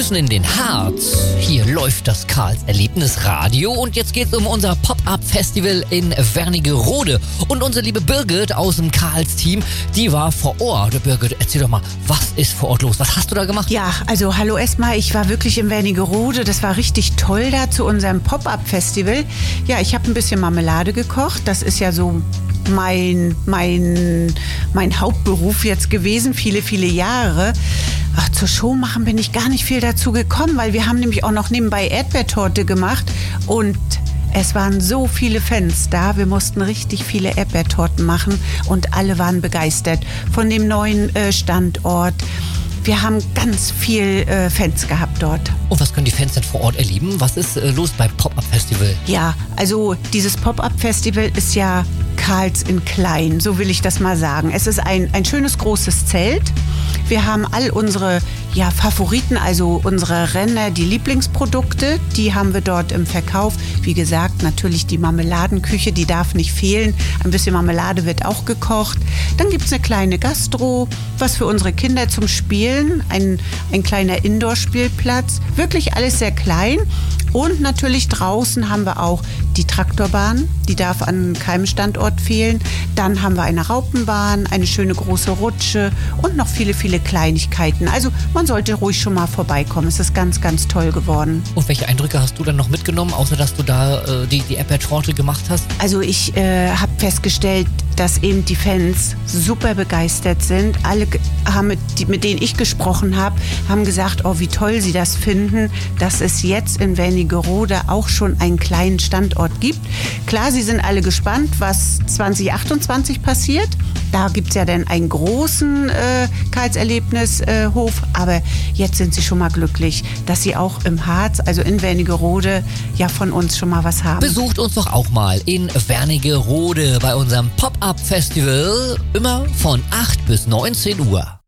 begrüßen in den Harz. Hier läuft das Karls Erlebnisradio und jetzt geht's um unser Pop-Up-Festival in Wernigerode. Und unsere liebe Birgit aus dem Karls-Team, die war vor Ort. Birgit, erzähl doch mal, was ist vor Ort los? Was hast du da gemacht? Ja, also hallo erstmal, ich war wirklich in Wernigerode. Das war richtig toll da zu unserem Pop-Up-Festival. Ja, ich habe ein bisschen Marmelade gekocht. Das ist ja so mein Hauptberuf jetzt gewesen, viele, viele Jahre. Ach, zur Show machen bin ich gar nicht viel dazu gekommen, weil wir haben nämlich auch noch nebenbei Erdbeertorte gemacht und es waren so viele Fans da. Wir mussten richtig viele Erdbeertorten machen und alle waren begeistert von dem neuen Standort. Wir haben ganz viel Fans gehabt dort. Und was können die Fans denn vor Ort erleben? Was ist los beim Pop-Up-Festival? Ja, also dieses Pop-Up-Festival ist ja Karls in klein, so will ich das mal sagen. Es ist ein schönes großes Zelt. Wir haben all unsere Favoriten, also unsere Renner, die Lieblingsprodukte, die haben wir dort im Verkauf. Wie gesagt, natürlich die Marmeladenküche, die darf nicht fehlen. Ein bisschen Marmelade wird auch gekocht. Dann gibt es eine kleine Gastro, was für unsere Kinder zum Spielen, ein kleiner Indoor-Spielplatz. Wirklich alles sehr klein. Und natürlich draußen haben wir auch die Traktorbahn, die darf an keinem Standort fehlen. Dann haben wir eine Raupenbahn, eine schöne große Rutsche und noch viele, viele Kleinigkeiten. Also man sollte ruhig schon mal vorbeikommen. Es ist ganz, ganz toll geworden. Und welche Eindrücke hast du dann noch mitgenommen, außer dass du da die Erdbeertorte gemacht hast? Also ich habe festgestellt, dass eben die Fans super begeistert sind. Alle haben mit denen ich gesprochen habe, haben gesagt, oh, wie toll sie das finden, dass es jetzt in Wernigerode auch schon einen kleinen Standort gibt. Klar, sie sind alle gespannt, was 2028 passiert. Da gibt es ja dann einen großen Karls-Erlebnishof. Aber jetzt sind sie schon mal glücklich, dass sie auch im Harz, also in Wernigerode, ja von uns schon mal was haben. Besucht uns doch auch mal in Wernigerode bei unserem Pop-Up-Festival. Immer von 8 bis 19 Uhr.